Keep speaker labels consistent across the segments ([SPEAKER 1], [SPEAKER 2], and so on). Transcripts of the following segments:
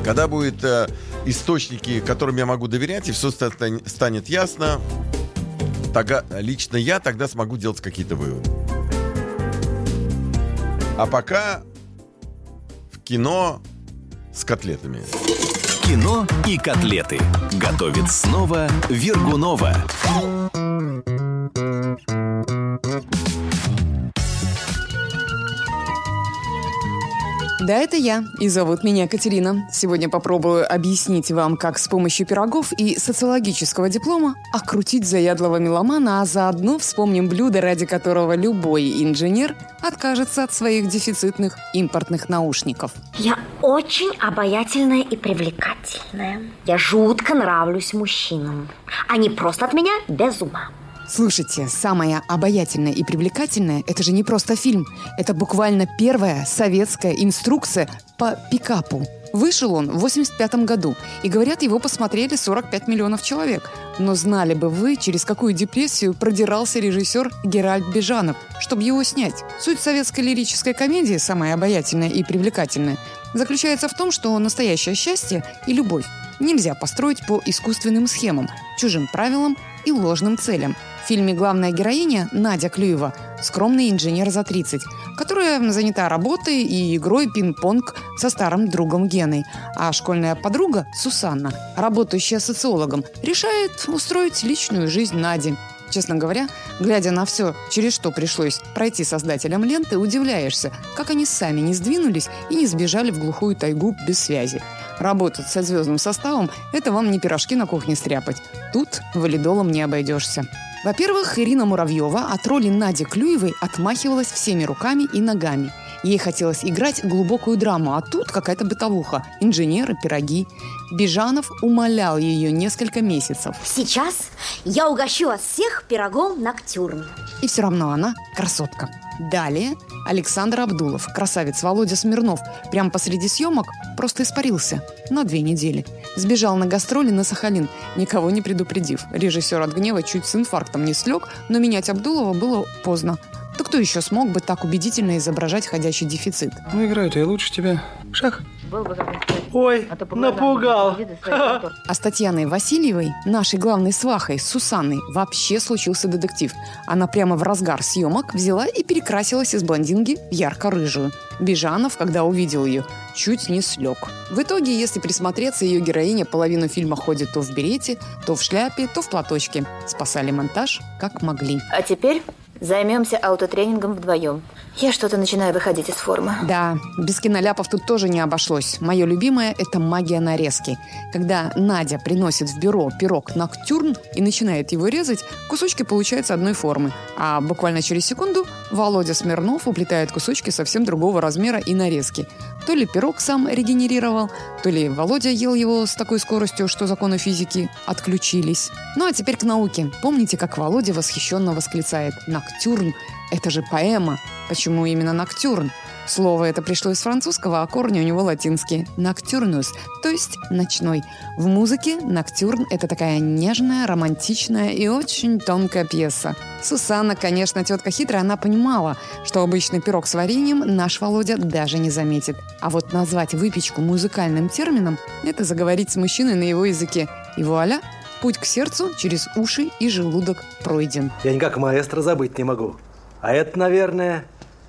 [SPEAKER 1] Когда будут источники, которым я могу доверять, и все станет ясно, тогда, лично я тогда смогу делать какие-то выводы. А пока в кино с котлетами.
[SPEAKER 2] Кино и котлеты. Готовит снова Вергунова.
[SPEAKER 3] Да, это я, и зовут меня Катерина. Сегодня попробую объяснить вам, как с помощью пирогов и социологического диплома окрутить заядлого меломана, а заодно вспомним блюдо, ради которого любой инженер откажется от своих дефицитных импортных наушников.
[SPEAKER 4] Я очень обаятельная и привлекательная. Я жутко нравлюсь мужчинам. Они просто от меня без ума.
[SPEAKER 3] Слушайте, самое обаятельное и привлекательное – это же не просто фильм. Это буквально первая советская инструкция по пикапу. Вышел он в 1985 году, и, говорят, его посмотрели 45 миллионов человек. Но знали бы вы, через какую депрессию продирался режиссер Геральт Бежанов, чтобы его снять. Суть советской лирической комедии, самая обаятельная и привлекательная, заключается в том, что настоящее счастье и любовь нельзя построить по искусственным схемам, чужим правилам и ложным целям. В фильме главная героиня Надя Клюева – скромный инженер за 30, которая занята работой и игрой пинг-понг со старым другом Геной. А школьная подруга Сусанна, работающая социологом, решает устроить личную жизнь Нади. Честно говоря, глядя на все, через что пришлось пройти создателям ленты, удивляешься, как они сами не сдвинулись и не сбежали в глухую тайгу без связи. Работать со звездным составом – это вам не пирожки на кухне стряпать. Тут валидолом не обойдешься. Во-первых, Ирина Муравьева от роли Нади Клюевой отмахивалась всеми руками и ногами. Ей хотелось играть глубокую драму, а тут какая-то бытовуха, инженеры, пироги. Бежанов умолял ее несколько месяцев.
[SPEAKER 4] Сейчас я угощу вас всех пирогом ноктюрн.
[SPEAKER 3] И все равно она красотка. Далее Александр Абдулов, красавец Володя Смирнов, прямо посреди съемок просто испарился на 2 недели. Сбежал на гастроли на Сахалин, никого не предупредив. Режиссер от гнева чуть с инфарктом не слег, но менять Абдулова было поздно. То кто еще смог бы так убедительно изображать ходячий дефицит?
[SPEAKER 5] Ну, играю-то я лучше тебя. Шах. Ой, напугал.
[SPEAKER 3] А с Татьяной Васильевой, нашей главной свахой, Сусанной, вообще случился детектив. Она прямо в разгар съемок взяла и перекрасилась из блондинки в ярко-рыжую. Бежанов, когда увидел ее, чуть не слег. В итоге, если присмотреться, ее героиня половину фильма ходит то в берете, то в шляпе, то в платочке. Спасали монтаж как могли.
[SPEAKER 6] А теперь займемся аутотренингом вдвоем. Я что-то начинаю выходить из формы.
[SPEAKER 3] Да, без киноляпов тут тоже не обошлось. Мое любимое – это магия нарезки. Когда Надя приносит в бюро пирог ноктюрн и начинает его резать, кусочки получаются одной формы. А буквально через секунду Володя Смирнов уплетает кусочки совсем другого размера и нарезки. То ли пирог сам регенерировал, то ли Володя ел его с такой скоростью, что законы физики отключились. Ну а теперь к науке. Помните, как Володя восхищенно восклицает: «Ноктюрн – это же поэма». Почему именно ноктюрн? Слово это пришло из французского, а корни у него латинские. Ноктюрнус, то есть ночной. В музыке ноктюрн – это такая нежная, романтичная и очень тонкая пьеса. Сусанна, конечно, тетка хитрая, она понимала, что обычный пирог с вареньем наш Володя даже не заметит. А вот назвать выпечку музыкальным термином – это заговорить с мужчиной на его языке. И вуаля, путь к сердцу через уши и желудок пройден.
[SPEAKER 5] Я никак маэстро забыть не могу. А это, наверное,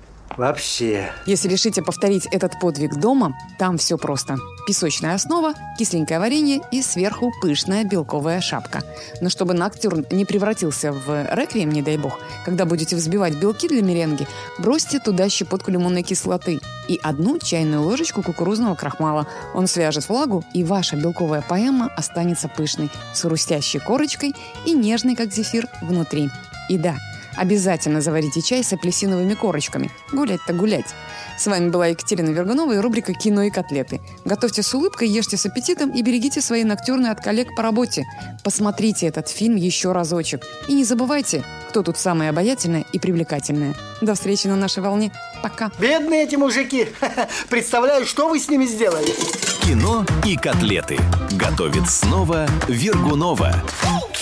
[SPEAKER 5] вообще.
[SPEAKER 3] Если решите повторить этот подвиг дома, там все просто. Песочная основа, кисленькое варенье и сверху пышная белковая шапка. Но чтобы ноктюрн не превратился в реквием, не дай бог, когда будете взбивать белки для меренги, бросьте туда щепотку лимонной кислоты и 1 чайную ложечку кукурузного крахмала. Он свяжет влагу, и ваша белковая поэма останется пышной, с хрустящей корочкой и нежной, как зефир, внутри. И да, обязательно заварите чай с апельсиновыми корочками. Гулять-то гулять. С вами была Екатерина Вергунова и рубрика «Кино и котлеты». Готовьте с улыбкой, ешьте с аппетитом и берегите свои ноктюрны от коллег по работе. Посмотрите этот фильм еще разочек. И не забывайте, кто тут самая обаятельная и привлекательная. До встречи на нашей волне. Пока.
[SPEAKER 5] Бедные эти мужики. Представляю, что вы с ними сделали.
[SPEAKER 2] Кино и котлеты. Готовит снова Вергунова.